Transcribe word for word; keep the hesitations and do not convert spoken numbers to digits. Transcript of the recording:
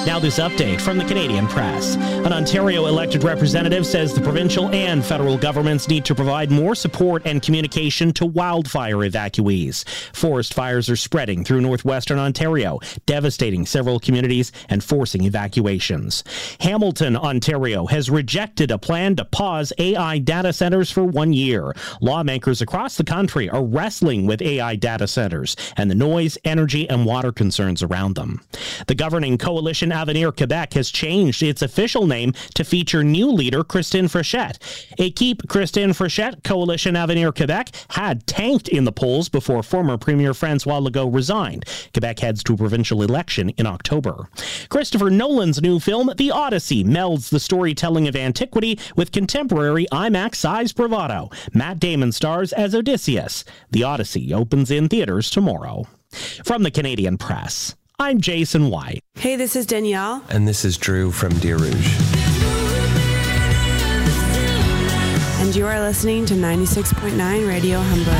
Now this update from the Canadian Press. An Ontario elected representative says the provincial and federal governments need to provide more support and communication to wildfire evacuees. Forest fires are spreading through northwestern Ontario, devastating several communities and forcing evacuations. Hamilton, Ontario has rejected a plan to pause A I data centers for one year. Lawmakers across the country are wrestling with A I data centers and the noise, energy, and water concerns around them. The governing coalition Avenir Quebec has changed its official name to feature new leader Christine Frechette. A Keep Christine Frechette coalition Avenir Quebec had tanked in the polls before former Premier Francois Legault resigned. Quebec heads to a provincial election in October. Christopher Nolan's new film, The Odyssey, melds the storytelling of antiquity with contemporary IMAX-sized bravado. Matt Damon stars as Odysseus. The Odyssey opens in theaters tomorrow. From the Canadian Press, I'm Jason White. Hey, this is Danielle. And this is Drew from Deer Rouge. And you are listening to ninety-six point nine Radio Humber.